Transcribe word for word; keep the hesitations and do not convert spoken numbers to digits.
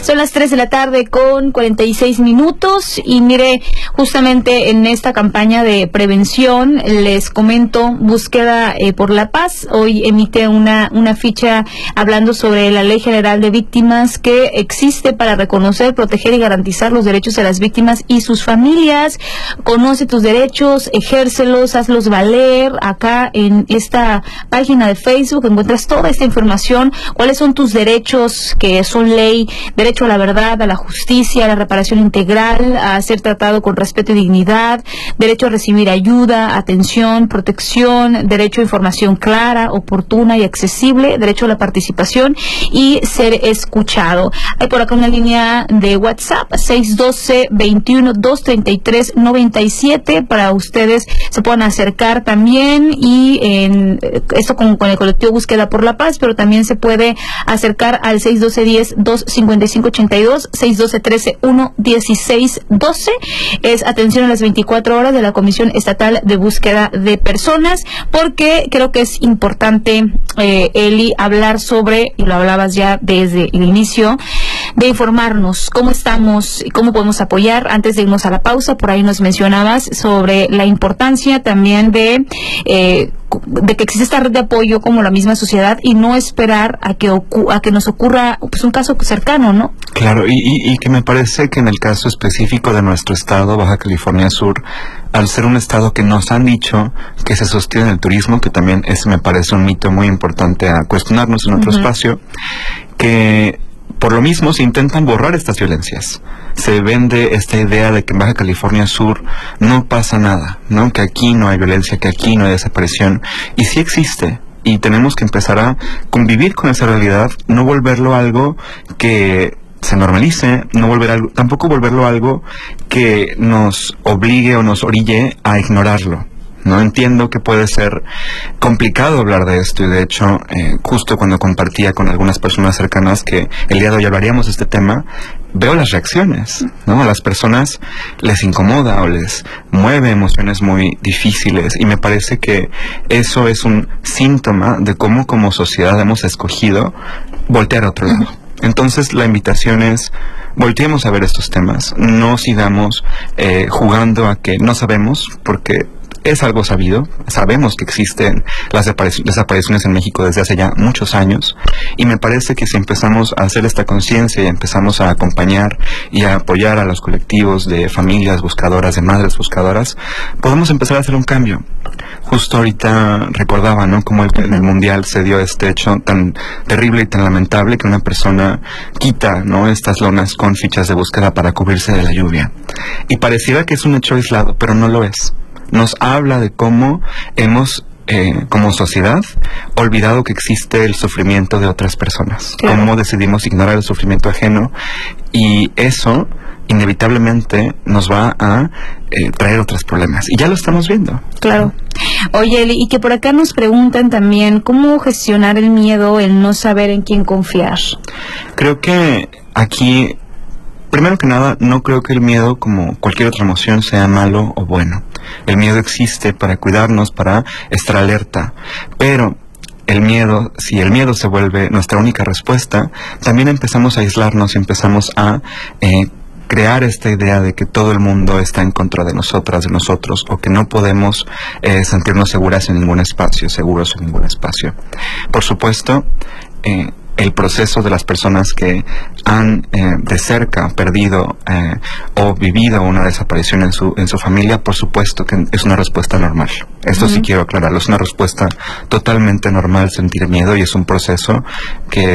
Son las tres de la tarde con cuarenta y seis minutos y mire, justamente en esta campaña de prevención les comento, Búsqueda eh, por la Paz hoy emite una, una ficha hablando sobre la Ley General de Víctimas que existe para reconocer, proteger y garantizar los derechos de las víctimas y sus familias. Conoce tus derechos, ejércelos, hazlos valer. Acá en esta página de Facebook encuentras toda esta información, cuáles son tus derechos que son ley, derecho a la verdad, a la justicia, a la reparación integral, a ser tratado con respeto y dignidad, derecho a recibir ayuda, atención, protección, derecho a información clara, oportuna y accesible, derecho a la participación y ser escuchado. Hay por acá una línea de WhatsApp, seis uno dos, veintiuno, doscientos treinta y tres, noventa y siete, para ustedes se puedan acercar también, y en esto con, con el colectivo Búsqueda por la Paz, pero también se puede acercar al seis uno dos, diez, dos cincuenta y cinco ochenta y dos, seis uno dos, trece, uno, dieciséis, doce. Es atención a las veinticuatro horas de la Comisión Estatal de Búsqueda de Personas, porque creo que es importante, eh, Eli, hablar sobre, y lo hablabas ya desde el inicio, de informarnos cómo estamos y cómo podemos apoyar. Antes de irnos a la pausa, por ahí nos mencionabas sobre la importancia también de eh, de que existe esta red de apoyo como la misma sociedad y no esperar a que ocu a que nos ocurra pues un caso cercano, ¿no? Claro, y, y, y que me parece que en el caso específico de nuestro estado, Baja California Sur, al ser un estado que nos han dicho que se sostiene en el turismo, que también ese me parece un mito muy importante a cuestionarnos en otro uh-huh. espacio, que por lo mismo se intentan borrar estas violencias. Se vende esta idea de que en Baja California Sur no pasa nada, ¿no? Que aquí no hay violencia, que aquí no hay desaparición. Y sí existe. Y tenemos que empezar a convivir con esa realidad, no volverlo algo que se normalice, no volver algo, tampoco volverlo algo que nos obligue o nos orille a ignorarlo. No entiendo que puede ser complicado hablar de esto, y de hecho, eh, justo cuando compartía con algunas personas cercanas que el día de hoy hablaríamos de este tema, veo las reacciones, ¿no? A las personas les incomoda o les mueve emociones muy difíciles, y me parece que eso es un síntoma de cómo como sociedad hemos escogido voltear a otro lado. Entonces la invitación es: volteemos a ver estos temas, no sigamos eh, jugando a que no sabemos, porque es algo sabido, sabemos que existen las desapariciones en México desde hace ya muchos años, y me parece que si empezamos a hacer esta conciencia y empezamos a acompañar y a apoyar a los colectivos de familias buscadoras, de madres buscadoras, podemos empezar a hacer un cambio. Justo ahorita recordaba, ¿no?, cómo el, en el Mundial se dio este hecho tan terrible y tan lamentable, que una persona quita, ¿no?, estas lonas con fichas de búsqueda para cubrirse de la lluvia. Y pareciera que es un hecho aislado, pero no lo es. Nos habla de cómo hemos, eh, como sociedad, olvidado que existe el sufrimiento de otras personas. Claro. Cómo decidimos ignorar el sufrimiento ajeno, y eso inevitablemente nos va a eh, traer otros problemas. Y ya lo estamos viendo. Claro. Oye, Eli, y que por acá nos preguntan también, ¿cómo gestionar el miedo, el no saber en quién confiar? Creo que aquí, primero que nada, no creo que el miedo, como cualquier otra emoción, sea malo o bueno. El miedo existe para cuidarnos, para estar alerta, pero el miedo, si el miedo se vuelve nuestra única respuesta, también empezamos a aislarnos y empezamos a eh, crear esta idea de que todo el mundo está en contra de nosotras, de nosotros, o que no podemos eh, sentirnos seguras en ningún espacio, seguros en ningún espacio. Por supuesto, eh, el proceso de las personas que han eh, de cerca perdido eh, o vivido una desaparición en su en su familia, por supuesto que es una respuesta normal. Esto uh-huh. sí quiero aclararlo, es una respuesta totalmente normal sentir miedo, y es un proceso que